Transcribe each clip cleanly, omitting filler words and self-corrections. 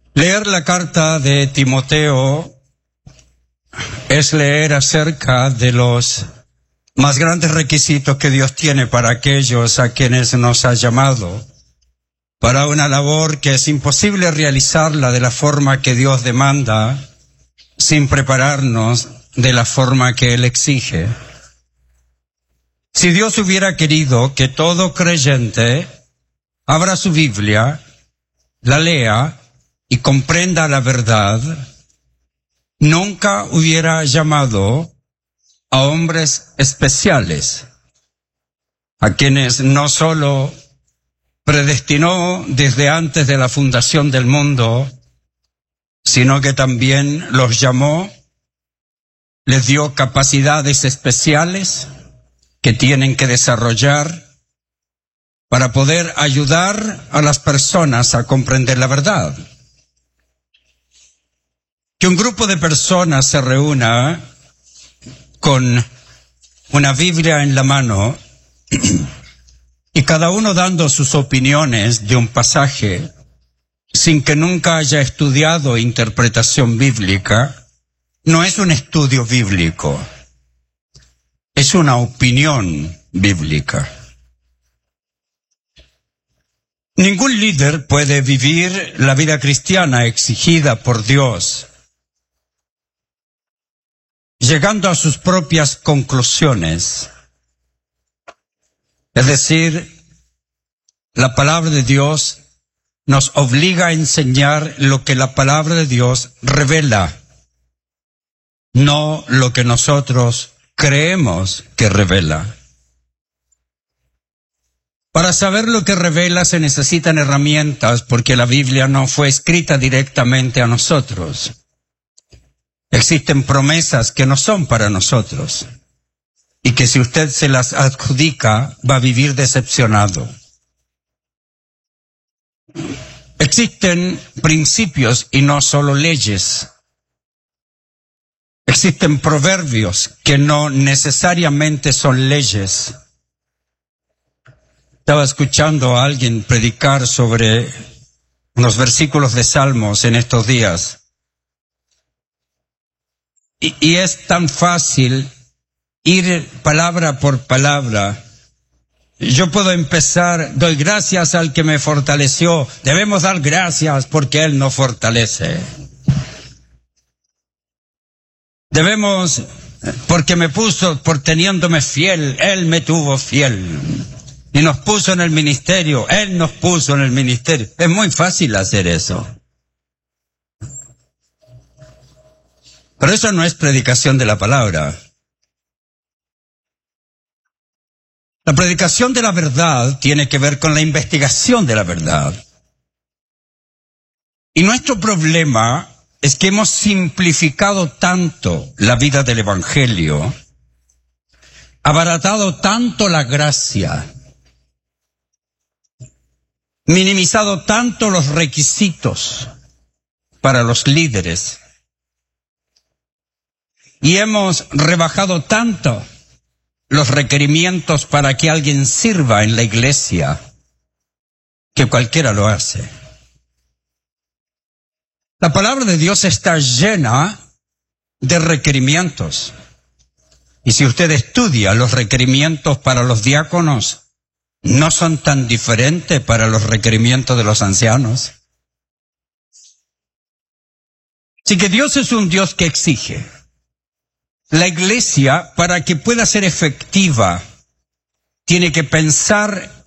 Leer la carta de Timoteo es leer acerca de los más grandes requisitos que Dios tiene para aquellos a quienes nos ha llamado, para una labor que es imposible realizarla de la forma que Dios demanda, sin prepararnos de la forma que Él exige. Si Dios hubiera querido que todo creyente abra su Biblia, la lea y comprenda la verdad, nunca hubiera llamado a hombres especiales, a quienes no solo predestinó desde antes de la fundación del mundo, sino que también los llamó, les dio capacidades especiales que tienen que desarrollar para poder ayudar a las personas a comprender la verdad. Que un grupo de personas se reúna con una Biblia en la mano y cada uno dando sus opiniones de un pasaje sin que nunca haya estudiado interpretación bíblica, no es un estudio bíblico, es una opinión bíblica. Ningún líder puede vivir la vida cristiana exigida por Dios llegando a sus propias conclusiones. Es decir, la palabra de Dios nos obliga a enseñar lo que la palabra de Dios revela, no lo que nosotros creemos que revela. Para saber lo que revela se necesitan herramientas, porque la Biblia no fue escrita directamente a nosotros. Existen promesas que no son para nosotros y que si usted se las adjudica va a vivir decepcionado. Existen principios y no solo leyes. Existen proverbios que no necesariamente son leyes. Estaba escuchando a alguien predicar sobre unos versículos de Salmos en estos días. Y es tan fácil ir palabra por palabra. Yo puedo empezar, doy gracias al que me fortaleció. Debemos dar gracias porque Él nos fortalece. Debemos, porque me puso, por teniéndome fiel, Él me tuvo fiel. Y nos puso en el ministerio, Él nos puso en el ministerio. Es muy fácil hacer eso. Pero eso no es predicación de la palabra. La predicación de la verdad tiene que ver con la investigación de la verdad. Y nuestro problema es que hemos simplificado tanto la vida del Evangelio, abaratado tanto la gracia, minimizado tanto los requisitos para los líderes, y hemos rebajado tanto los requerimientos para que alguien sirva en la iglesia, que cualquiera lo hace. La palabra de Dios está llena de requerimientos. Y si usted estudia los requerimientos para los diáconos, no son tan diferentes para los requerimientos de los ancianos. Así que Dios es un Dios que exige. La iglesia, para que pueda ser efectiva, tiene que pensar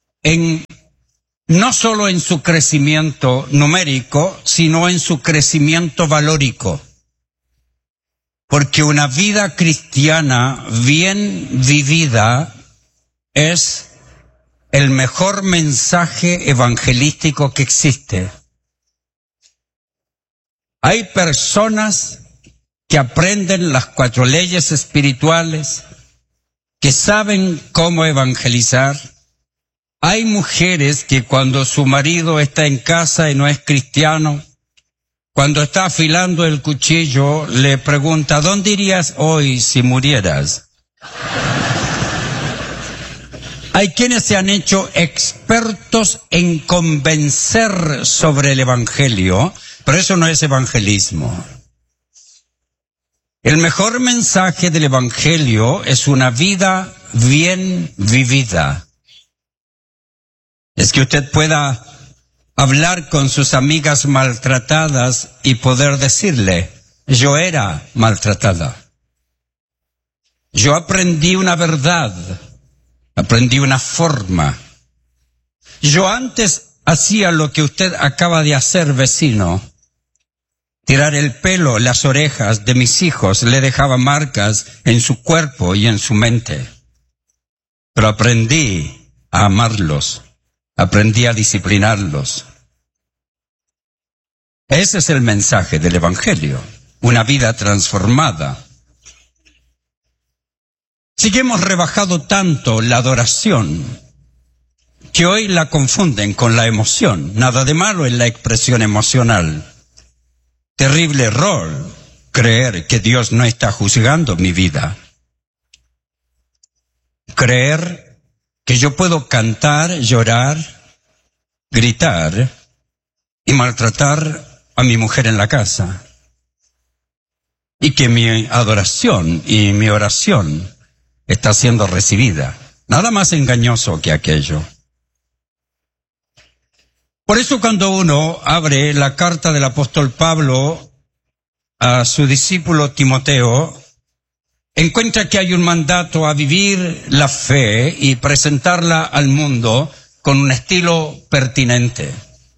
no solo en su crecimiento numérico, sino en su crecimiento valórico. Porque una vida cristiana bien vivida es el mejor mensaje evangelístico que existe. Hay personas que aprenden las 4 leyes espirituales, que saben cómo evangelizar. Hay mujeres que cuando su marido está en casa y no es cristiano, cuando está afilando el cuchillo, le pregunta, ¿dónde irías hoy si murieras? Hay quienes se han hecho expertos en convencer sobre el Evangelio, Pero eso no es evangelismo. El mejor mensaje del Evangelio es una vida bien vivida. Es que usted pueda hablar con sus amigas maltratadas y poder decirle, yo era maltratada. Yo aprendí una verdad, aprendí una forma. Yo antes hacía lo que usted acaba de hacer, vecino. Tirar el pelo, las orejas de mis hijos le dejaba marcas en su cuerpo y en su mente. Pero aprendí a amarlos, aprendí a disciplinarlos. Ese es el mensaje del Evangelio, una vida transformada. Sí que hemos rebajado tanto la adoración que hoy la confunden con la emoción. Nada de malo en la expresión emocional. Terrible error creer que Dios no está juzgando mi vida. Creer que yo puedo cantar, llorar, gritar y maltratar a mi mujer en la casa. Y que mi adoración y mi oración está siendo recibida. Nada más engañoso que aquello. Por eso cuando uno abre la carta del apóstol Pablo a su discípulo Timoteo, encuentra que hay un mandato a vivir la fe y presentarla al mundo con un estilo pertinente.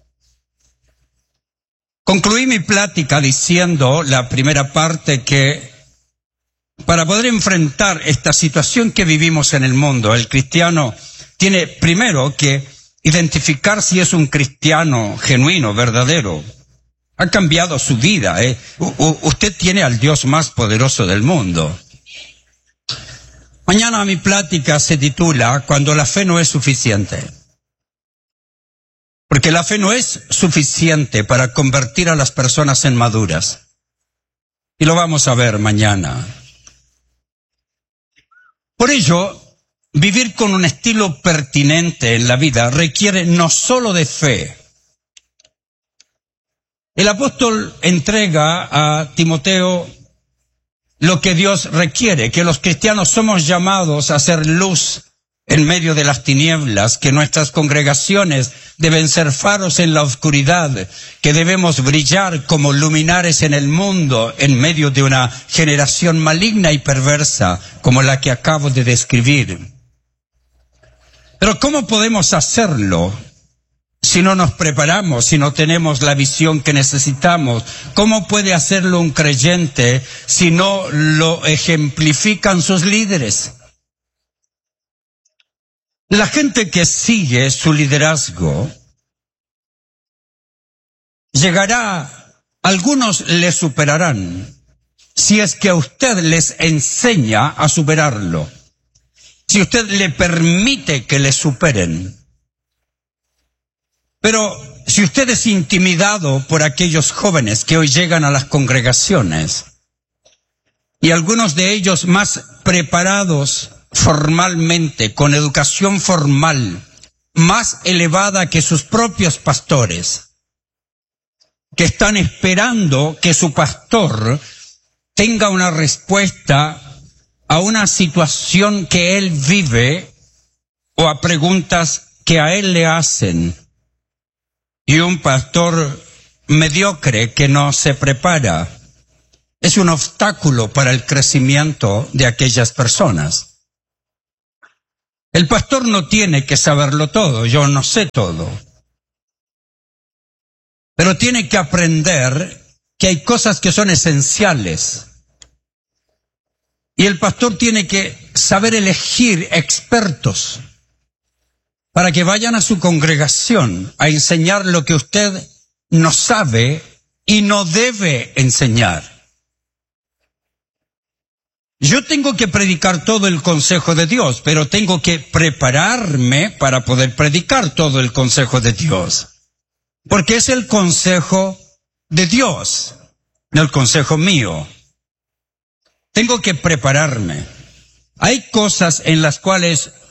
Concluí mi plática diciendo, la primera parte, que para poder enfrentar esta situación que vivimos en el mundo, el cristiano tiene primero que identificar si es un cristiano genuino, verdadero. Ha cambiado su vida. Usted tiene al Dios más poderoso del mundo. Mañana mi plática se titula Cuando la fe no es suficiente. Porque la fe no es suficiente para convertir a las personas en maduras. Y lo vamos a ver mañana. Por ello, vivir con un estilo pertinente en la vida requiere no solo de fe. El apóstol entrega a Timoteo lo que Dios requiere, que los cristianos somos llamados a hacer luz en medio de las tinieblas, que nuestras congregaciones deben ser faros en la oscuridad, que debemos brillar como luminares en el mundo en medio de una generación maligna y perversa como la que acabo de describir. Pero ¿cómo podemos hacerlo si no nos preparamos, si no tenemos la visión que necesitamos? ¿Cómo puede hacerlo un creyente si no lo ejemplifican sus líderes? La gente que sigue su liderazgo llegará, algunos le superarán, si es que a usted les enseña a superarlo. Si usted le permite que le superen. Pero si usted es intimidado por aquellos jóvenes que hoy llegan a las congregaciones, y algunos de ellos más preparados formalmente, con educación formal, más elevada que sus propios pastores, que están esperando que su pastor tenga una respuesta a una situación que él vive o a preguntas que a él le hacen. Y un pastor mediocre que no se prepara es un obstáculo para el crecimiento de aquellas personas. El pastor no tiene que saberlo todo, yo no sé todo. Pero tiene que aprender que hay cosas que son esenciales. Y el pastor tiene que saber elegir expertos para que vayan a su congregación a enseñar lo que usted no sabe y no debe enseñar. Yo tengo que predicar todo el consejo de Dios, pero tengo que prepararme para poder predicar todo el consejo de Dios. Porque es el consejo de Dios, no el consejo mío. Tengo que prepararme. Hay cosas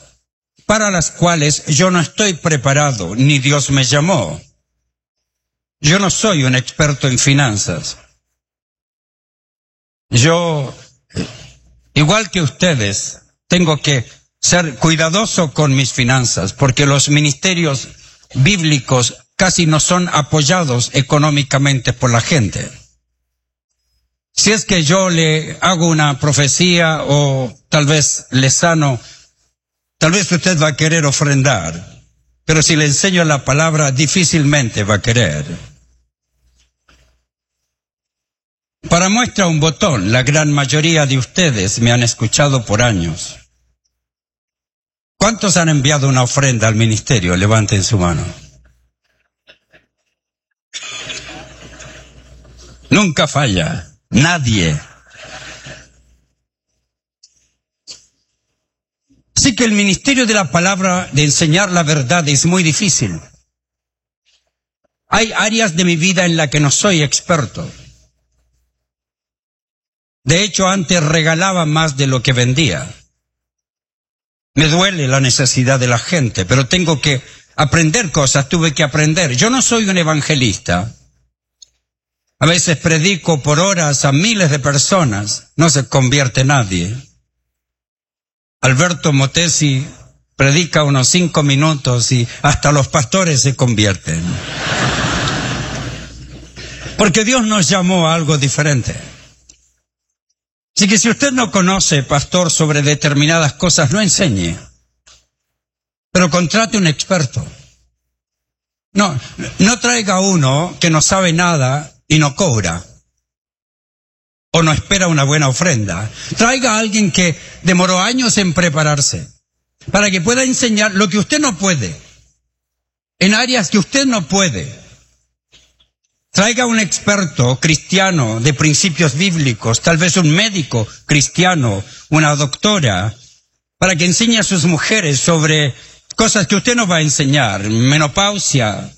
para las cuales yo no estoy preparado, ni Dios me llamó. Yo no soy un experto en finanzas. Yo, igual que ustedes, tengo que ser cuidadoso con mis finanzas, porque los ministerios bíblicos casi no son apoyados económicamente por la gente. Si es que yo le hago una profecía o tal vez le sano, tal vez usted va a querer ofrendar, pero si le enseño la palabra, difícilmente va a querer. Para muestra un botón, la gran mayoría de ustedes me han escuchado por años. ¿Cuántos han enviado una ofrenda al ministerio? Levanten su mano. Nunca falla. Nadie. Así que el ministerio de la palabra, de enseñar la verdad, es muy difícil. Hay áreas de mi vida en las que no soy experto. De hecho, antes regalaba más de lo que vendía. Me duele la necesidad de la gente, pero tengo que aprender cosas, tuve que aprender. Yo no soy un evangelista. A veces predico por horas a miles de personas, no se convierte nadie. Alberto Motesi predica unos 5 minutos y hasta los pastores se convierten. Porque Dios nos llamó a algo diferente. Así que si usted no conoce, pastor, sobre determinadas cosas, no enseñe. Pero contrate un experto. No traiga uno que no sabe nada y no cobra. O no espera una buena ofrenda. Traiga a alguien que demoró años en prepararse, para que pueda enseñar lo que usted no puede, en áreas que usted no puede. Traiga un experto cristiano de principios bíblicos, tal vez un médico cristiano, una doctora, para que enseñe a sus mujeres sobre cosas que usted no va a enseñar, menopausia,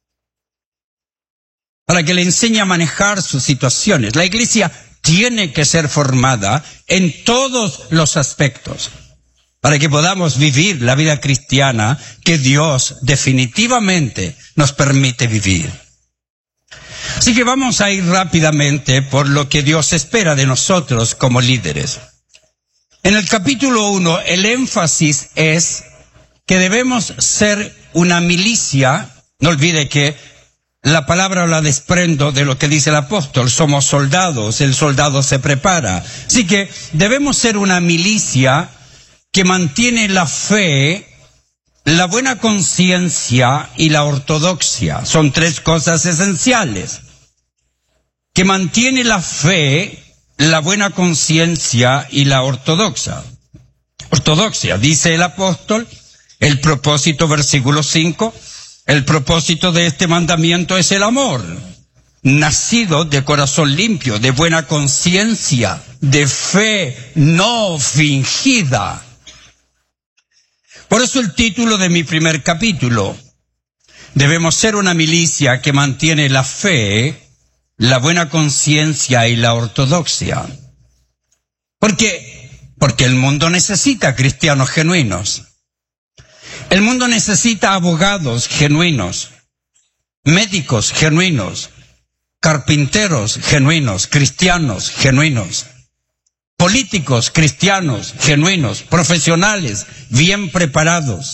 para que le enseñe a manejar sus situaciones. La iglesia tiene que ser formada en todos los aspectos, para que podamos vivir la vida cristiana que Dios definitivamente nos permite vivir. Así que vamos a ir rápidamente por lo que Dios espera de nosotros como líderes. En el capítulo 1, el énfasis es que debemos ser una milicia. No olvide que la palabra la desprendo de lo que dice el apóstol. Somos soldados, el soldado se prepara. Así que debemos ser una milicia que mantiene la fe, la buena conciencia y la ortodoxia. Son 3 cosas esenciales. Que mantiene la fe, la buena conciencia y la ortodoxia. Ortodoxia, dice el apóstol, el propósito, versículo 5, el propósito de este mandamiento es el amor, nacido de corazón limpio, de buena conciencia, de fe no fingida. Por eso el título de mi primer capítulo, debemos ser una milicia que mantiene la fe, la buena conciencia y la ortodoxia. Porque el mundo necesita cristianos genuinos. El mundo necesita abogados genuinos, médicos genuinos, carpinteros genuinos, cristianos genuinos, políticos cristianos genuinos, profesionales bien preparados.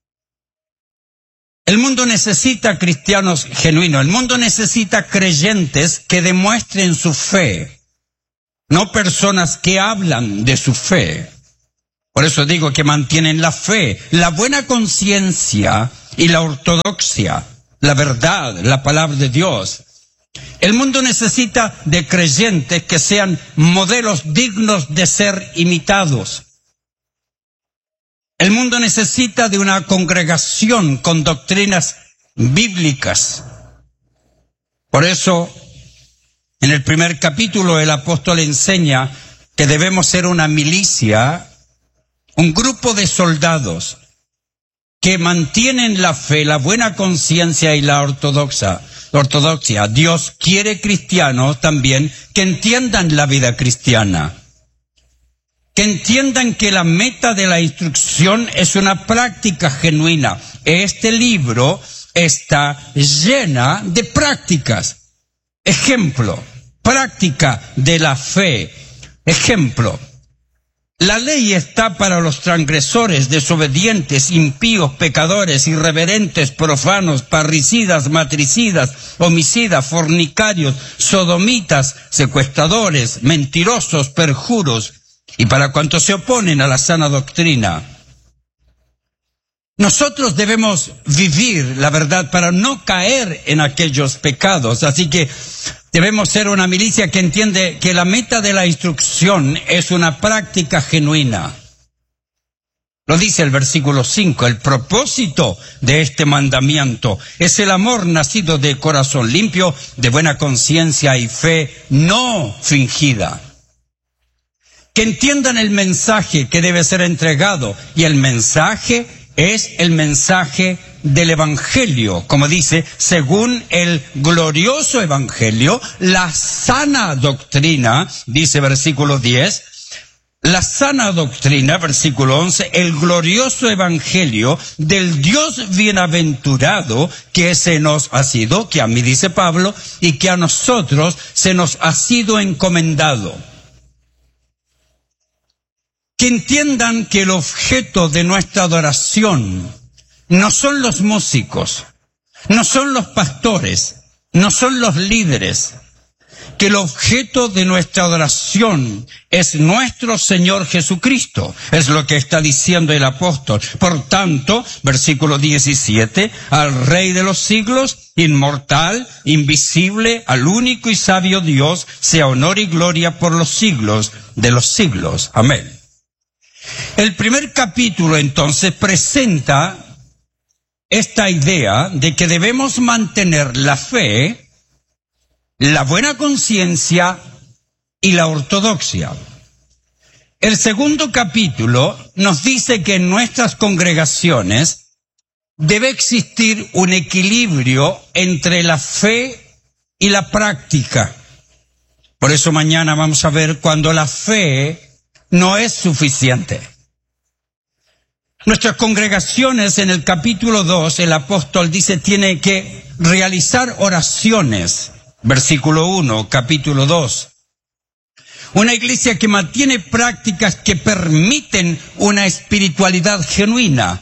El mundo necesita cristianos genuinos, el mundo necesita creyentes que demuestren su fe, no personas que hablan de su fe. Por eso digo que mantienen la fe, la buena conciencia y la ortodoxia, la verdad, la palabra de Dios. El mundo necesita de creyentes que sean modelos dignos de ser imitados. El mundo necesita de una congregación con doctrinas bíblicas. Por eso, en el primer capítulo, el apóstol enseña que debemos ser una milicia, un grupo de soldados que mantienen la fe, la buena conciencia y la ortodoxia. Dios quiere cristianos también que entiendan la vida cristiana. Que entiendan que la meta de la instrucción es una práctica genuina. Este libro está llena de prácticas. Ejemplo, práctica de la fe. Ejemplo, la ley está para los transgresores, desobedientes, impíos, pecadores, irreverentes, profanos, parricidas, matricidas, homicidas, fornicarios, sodomitas, secuestradores, mentirosos, perjuros, y para cuantos se oponen a la sana doctrina. Nosotros debemos vivir la verdad para no caer en aquellos pecados, así que debemos ser una milicia que entiende que la meta de la instrucción es una práctica genuina. Lo dice el versículo 5, el propósito de este mandamiento es el amor nacido de corazón limpio, de buena conciencia y fe no fingida. Que entiendan el mensaje que debe ser entregado, y el mensaje es el mensaje del Evangelio, como dice, según el glorioso Evangelio, la sana doctrina, dice versículo 10, la sana doctrina, versículo 11, el glorioso Evangelio del Dios bienaventurado que se nos ha sido, que a mí dice Pablo, y que a nosotros se nos ha sido encomendado. Que entiendan que el objeto de nuestra adoración no son los músicos, no son los pastores, no son los líderes, que el objeto de nuestra adoración es nuestro Señor Jesucristo, es lo que está diciendo el apóstol. Por tanto, versículo 17, al Rey de los siglos, inmortal, invisible, al único y sabio Dios, sea honor y gloria por los siglos de los siglos. Amén. El primer capítulo entonces presenta esta idea de que debemos mantener la fe, la buena conciencia y la ortodoxia. El segundo capítulo nos dice que en nuestras congregaciones debe existir un equilibrio entre la fe y la práctica. Por eso mañana vamos a ver cuando la fe no es suficiente. Nuestras congregaciones, en el capítulo 2, el apóstol dice, tiene que realizar oraciones. Versículo 1, capítulo 2. Una iglesia que mantiene prácticas que permiten una espiritualidad genuina.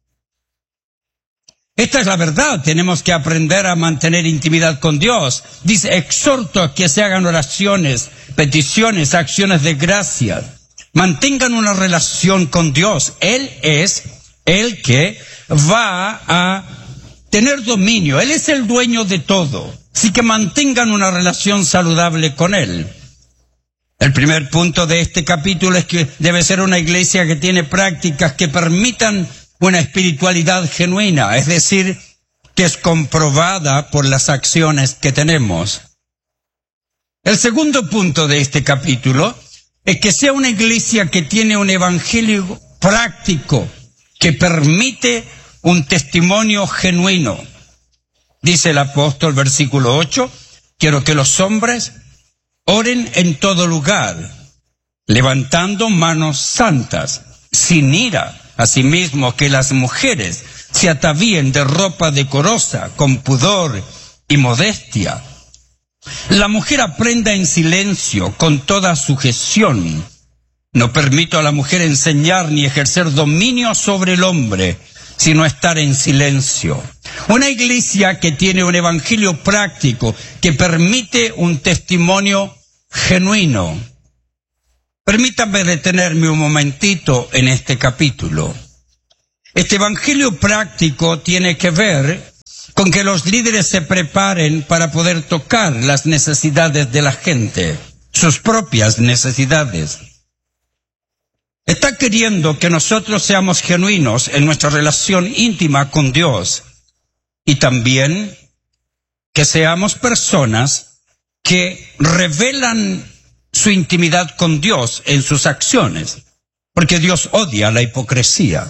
Esta es la verdad, tenemos que aprender a mantener intimidad con Dios. Dice, exhorto a que se hagan oraciones, peticiones, acciones de gracia. Mantengan una relación con Dios. Él es el que va a tener dominio. Él es el dueño de todo. Así que mantengan una relación saludable con Él. El primer punto de este capítulo es que debe ser una iglesia que tiene prácticas que permitan una espiritualidad genuina, es decir, que es comprobada por las acciones que tenemos. El segundo punto de este capítulo es que sea una iglesia que tiene un evangelio práctico, que permite un testimonio genuino. Dice el apóstol, versículo 8, quiero que los hombres oren en todo lugar, levantando manos santas, sin ira, asimismo que las mujeres se atavíen de ropa decorosa, con pudor y modestia. La mujer aprenda en silencio, con toda sujeción. No permito a la mujer enseñar ni ejercer dominio sobre el hombre, sino estar en silencio. Una iglesia que tiene un evangelio práctico, que permite un testimonio genuino. Permítanme detenerme un momentito en este capítulo. Este evangelio práctico tiene que ver con que los líderes se preparen para poder tocar las necesidades de la gente, sus propias necesidades. Está queriendo que nosotros seamos genuinos en nuestra relación íntima con Dios y también que seamos personas que revelan su intimidad con Dios en sus acciones, porque Dios odia la hipocresía.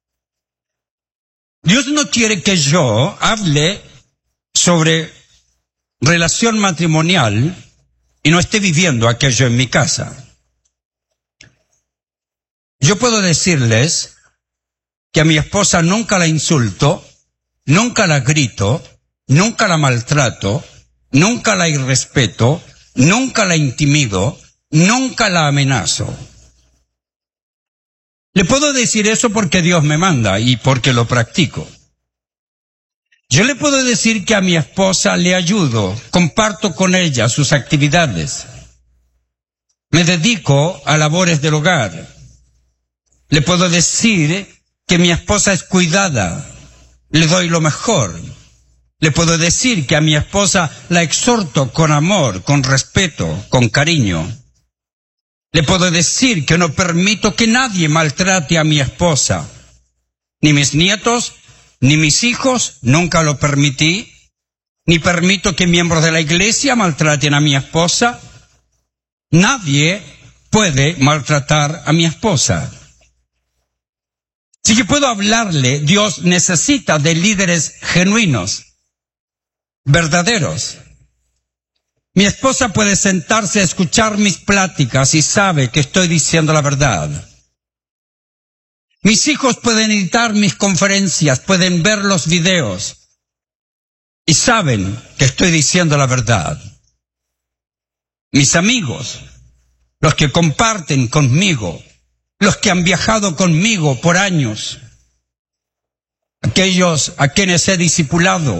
Dios no quiere que yo hable sobre relación matrimonial y no esté viviendo aquello en mi casa. Yo puedo decirles que a mi esposa nunca la insulto nunca la grito, nunca la maltrato, nunca la irrespeto, nunca la intimido, nunca la amenazo. Le puedo decir eso porque Dios me manda y porque lo practico. Yo le puedo decir que a mi esposa le ayudo, comparto con ella sus actividades. Me dedico a labores del hogar. Le puedo decir que mi esposa es cuidada, le doy lo mejor. Le puedo decir que a mi esposa la exhorto con amor, con respeto, con cariño. Le puedo decir que no permito que nadie maltrate a mi esposa. Ni mis nietos, ni mis hijos, nunca lo permití. Ni permito que miembros de la iglesia maltraten a mi esposa. Nadie puede maltratar a mi esposa. Si yo puedo hablarle, Dios necesita de líderes genuinos, verdaderos. Mi esposa puede sentarse a escuchar mis pláticas y sabe que estoy diciendo la verdad. Mis hijos pueden editar mis conferencias, pueden ver los videos y saben que estoy diciendo la verdad. Mis amigos, los que comparten conmigo, los que han viajado conmigo por años, aquellos a quienes he discipulado,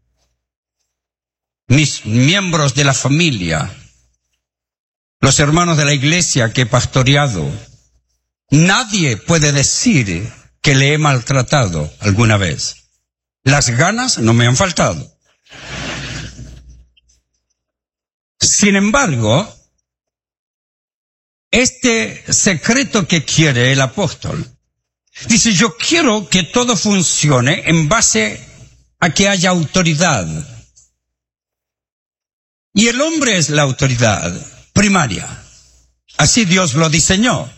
mis miembros de la familia, los hermanos de la iglesia que he pastoreado, nadie puede decir que le he maltratado alguna vez. Las ganas no me han faltado. Sin embargo, este secreto que quiere el apóstol, dice, yo quiero que todo funcione en base a que haya autoridad. Y el hombre es la autoridad primaria. Así Dios lo diseñó.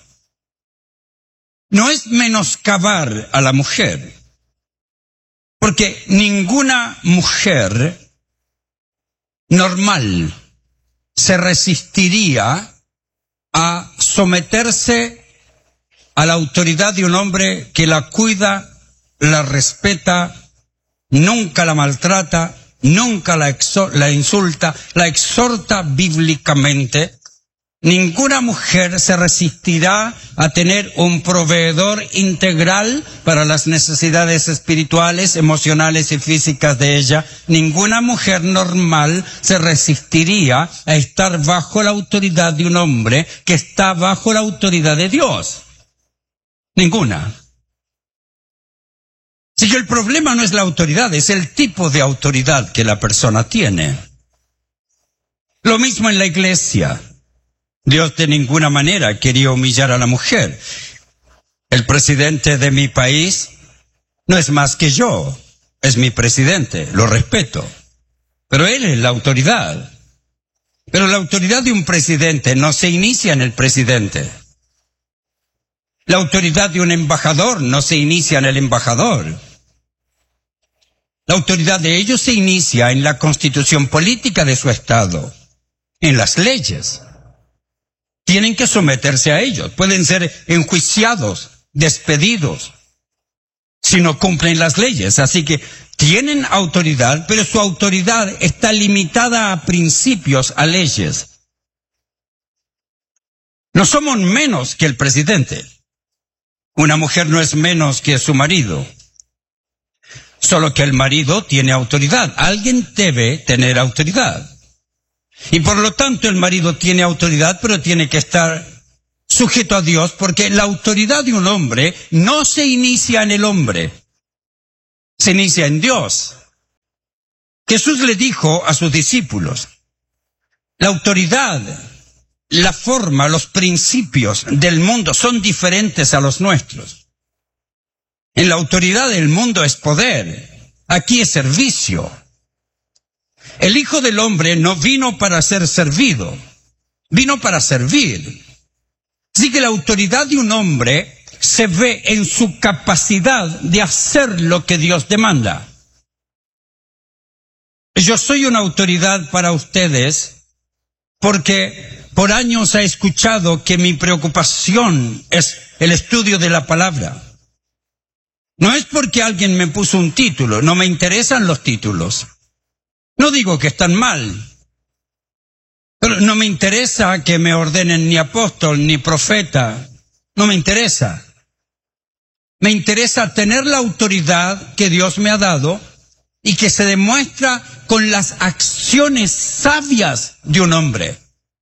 No es menoscabar a la mujer, porque ninguna mujer normal se resistiría a someterse a la autoridad de un hombre que la cuida, la respeta, nunca la maltrata, nunca la insulta, la exhorta bíblicamente. Ninguna mujer se resistirá a tener un proveedor integral para las necesidades espirituales, emocionales y físicas de ella. Ninguna mujer normal se resistiría a estar bajo la autoridad de un hombre que está bajo la autoridad de Dios. Ninguna. Así que el problema no es la autoridad, es el tipo de autoridad que la persona tiene. Lo mismo en la iglesia. Dios de ninguna manera quería humillar a la mujer. El presidente de mi país no es más que yo, es mi presidente, lo respeto. Pero él es la autoridad. Pero la autoridad de un presidente no se inicia en el presidente. La autoridad de un embajador no se inicia en el embajador. La autoridad de ellos se inicia en la constitución política de su estado, en las leyes. Tienen que someterse a ellos. Pueden ser enjuiciados, despedidos, si no cumplen las leyes. Así que tienen autoridad, pero su autoridad está limitada a principios, a leyes. No somos menos que el presidente. Una mujer no es menos que su marido. Solo que el marido tiene autoridad. Alguien debe tener autoridad. Y por lo tanto el marido tiene autoridad, pero tiene que estar sujeto a Dios, porque la autoridad de un hombre no se inicia en el hombre, se inicia en Dios. Jesús le dijo a sus discípulos, la autoridad, la forma, los principios del mundo son diferentes a los nuestros. En la autoridad del mundo es poder, aquí es servicio. El Hijo del Hombre no vino para ser servido, vino para servir. Así que la autoridad de un hombre se ve en su capacidad de hacer lo que Dios demanda. Yo soy una autoridad para ustedes porque por años he escuchado que mi preocupación es el estudio de la palabra. No es porque alguien me puso un título, no me interesan los títulos. No digo que están mal, pero no me interesa que me ordenen ni apóstol ni profeta, no me interesa. Me interesa tener la autoridad que Dios me ha dado y que se demuestra con las acciones sabias de un hombre.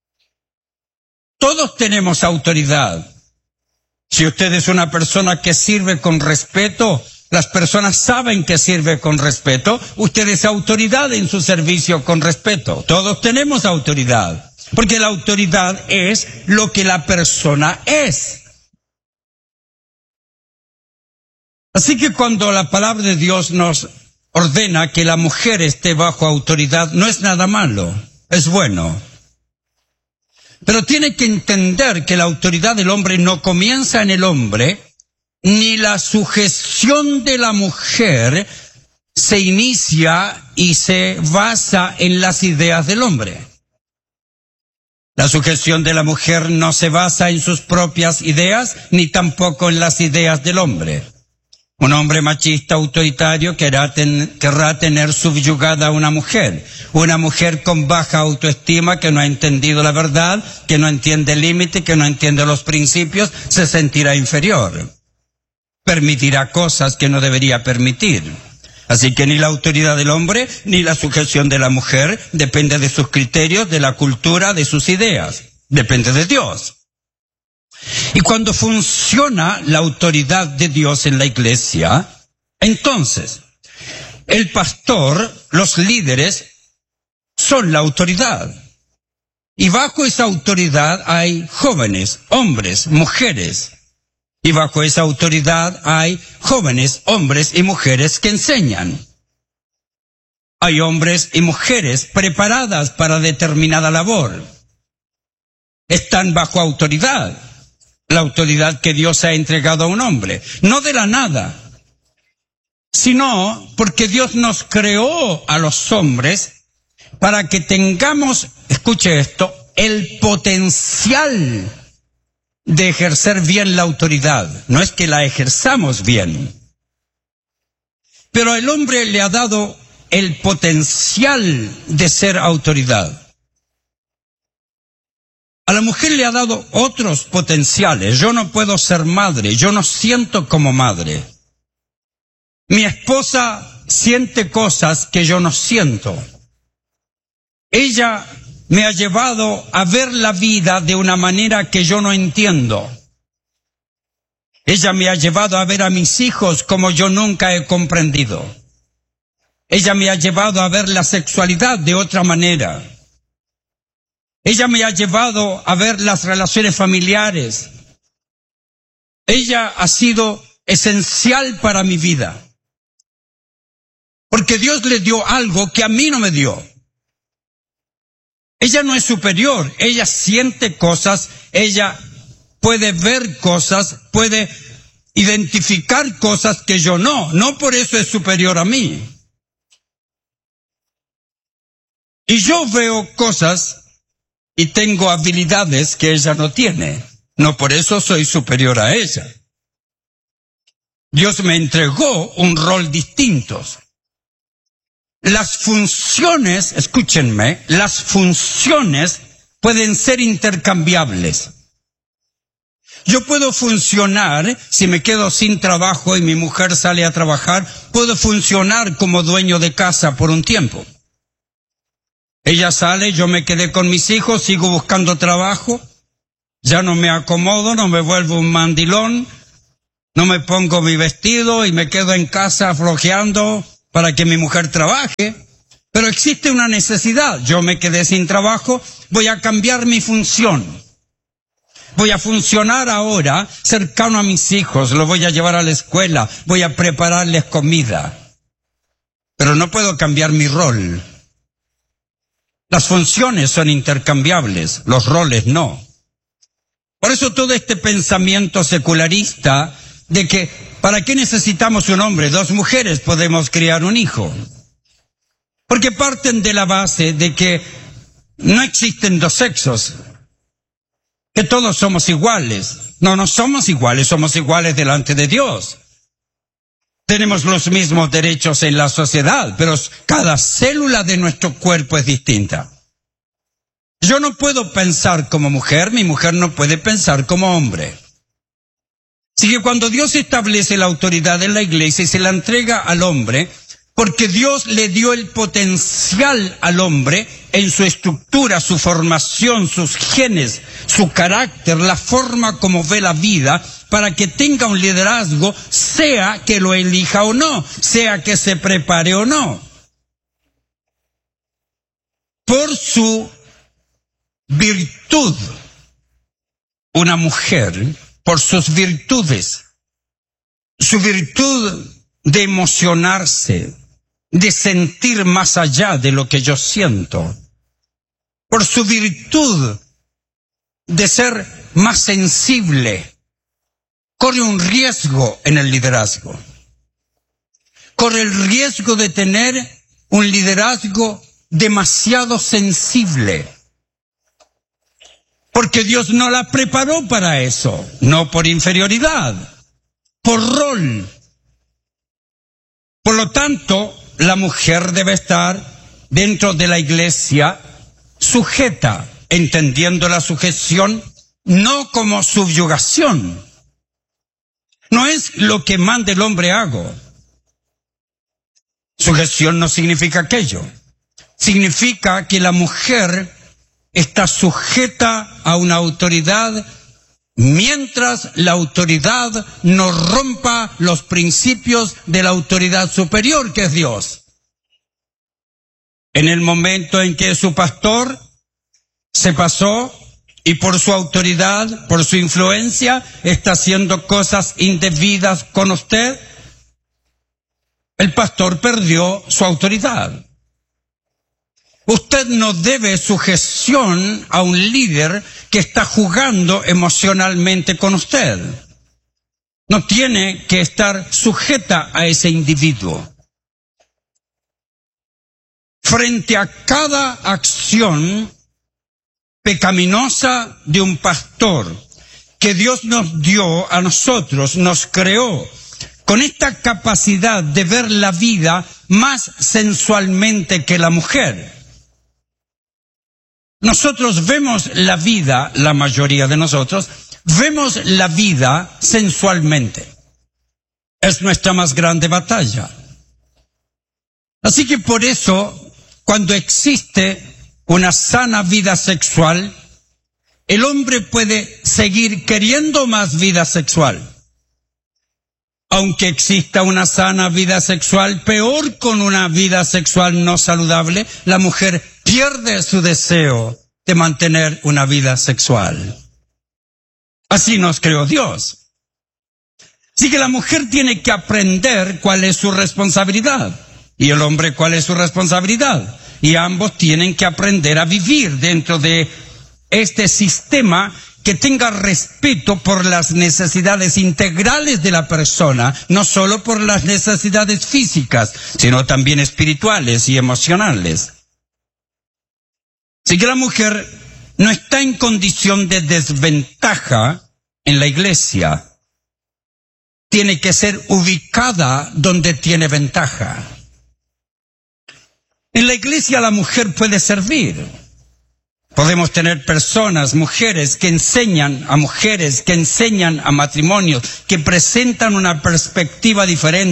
Todos tenemos autoridad. Si usted es una persona que sirve con respeto, las personas saben que sirve con respeto, usted es autoridad en su servicio con respeto. Todos tenemos autoridad, porque la autoridad es lo que la persona es. Así que cuando la palabra de Dios nos ordena que la mujer esté bajo autoridad, no es nada malo, es bueno. Pero tiene que entender que la autoridad del hombre no comienza en el hombre, ni la sujeción de la mujer se inicia y se basa en las ideas del hombre. La sujeción de la mujer no se basa en sus propias ideas, ni tampoco en las ideas del hombre. Un hombre machista autoritario querrá tener subyugada a una mujer con baja autoestima que no ha entendido la verdad, que no entiende el límite, que no entiende los principios, se sentirá inferior. Permitirá cosas que no debería permitir. Así que ni la autoridad del hombre ni la sujeción de la mujer depende de sus criterios, de la cultura, de sus ideas. Depende de Dios. Y cuando funciona la autoridad de Dios en la iglesia, entonces el pastor, los líderes, son la autoridad. Y bajo esa autoridad hay jóvenes, hombres, mujeres. Y bajo esa autoridad hay jóvenes, hombres y mujeres que enseñan. Hay hombres y mujeres preparadas para determinada labor. Están bajo autoridad. La autoridad que Dios ha entregado a un hombre. No de la nada, sino porque Dios nos creó a los hombres para que tengamos, escuche esto, el potencial de ejercer bien la autoridad. No es que la ejerzamos bien, pero el hombre le ha dado el potencial de ser autoridad. A la mujer le ha dado otros potenciales. Yo no puedo ser madre, yo no siento como madre. Mi esposa siente cosas que yo no siento. Ella me ha llevado a ver la vida de una manera que yo no entiendo. Ella me ha llevado a ver a mis hijos como yo nunca he comprendido. Ella me ha llevado a ver la sexualidad de otra manera. Ella me ha llevado a ver las relaciones familiares. Ella ha sido esencial para mi vida. Porque Dios le dio algo que a mí no me dio. Ella no es superior. Ella siente cosas, ella puede ver cosas, puede identificar cosas que yo no. No por eso es superior a mí. Y yo veo cosas y tengo habilidades que ella no tiene. No por eso soy superior a ella. Dios me entregó un rol distinto. Las funciones, escúchenme, las funciones pueden ser intercambiables. Yo puedo funcionar, si me quedo sin trabajo y mi mujer sale a trabajar, puedo funcionar como dueño de casa por un tiempo. Ella sale, yo me quedé con mis hijos, sigo buscando trabajo, ya no me acomodo, no me vuelvo un mandilón, no me pongo mi vestido y me quedo en casa flojeando para que mi mujer trabaje. Pero existe una necesidad, yo me quedé sin trabajo, voy a cambiar mi función. Voy a funcionar ahora cercano a mis hijos, los voy a llevar a la escuela, voy a prepararles comida. Pero no puedo cambiar mi rol. Las funciones son intercambiables, los roles no. Por eso todo este pensamiento secularista de que ¿para qué necesitamos un hombre? 2 mujeres podemos criar un hijo. Porque parten de la base de que no existen 2 sexos, que todos somos iguales. No somos iguales, somos iguales delante de Dios. Tenemos los mismos derechos en la sociedad, pero cada célula de nuestro cuerpo es distinta. Yo no puedo pensar como mujer, mi mujer no puede pensar como hombre. Así que cuando Dios establece la autoridad en la iglesia y se la entrega al hombre, porque Dios le dio el potencial al hombre en su estructura, su formación, sus genes, su carácter, la forma como ve la vida, para que tenga un liderazgo, sea que lo elija o no, sea que se prepare o no. Por su virtud, una mujer, por sus virtudes, su virtud de emocionarse, de sentir más allá de lo que yo siento, por su virtud de ser más sensible, corre un riesgo en el liderazgo. Corre el riesgo de tener un liderazgo demasiado sensible. Porque Dios no la preparó para eso, no por inferioridad, por rol. Por lo tanto, la mujer debe estar dentro de la iglesia sujeta, entendiendo la sujeción no como subyugación. No es lo que manda el hombre hago. Sujeción no significa aquello. Significa que la mujer está sujeta a una autoridad mientras la autoridad no rompa los principios de la autoridad superior que es Dios. En el momento en que su pastor se pasó y por su autoridad, por su influencia, está haciendo cosas indebidas con usted, el pastor perdió su autoridad. Usted no debe sujeción a un líder que está jugando emocionalmente con usted. No tiene que estar sujeta a ese individuo. Frente a cada acción pecaminosa de un pastor que Dios nos dio a nosotros, nos creó con esta capacidad de ver la vida más sensualmente que la mujer. Nosotros vemos la vida, la mayoría de nosotros, vemos la vida sensualmente. Es nuestra más grande batalla. Así que por eso, cuando existe una sana vida sexual, el hombre puede seguir queriendo más vida sexual. Aunque exista una sana vida sexual, peor con una vida sexual no saludable, la mujer pierde su deseo de mantener una vida sexual. Así nos creó Dios. Así que la mujer tiene que aprender cuál es su responsabilidad y el hombre cuál es su responsabilidad. Y ambos tienen que aprender a vivir dentro de este sistema que tenga respeto por las necesidades integrales de la persona, no solo por las necesidades físicas, sino también espirituales y emocionales. Así que la mujer no está en condición de desventaja en la iglesia. Tiene que ser ubicada donde tiene ventaja. En la iglesia la mujer puede servir. Podemos tener personas, mujeres que enseñan a mujeres, que enseñan a matrimonios, que presentan una perspectiva diferente.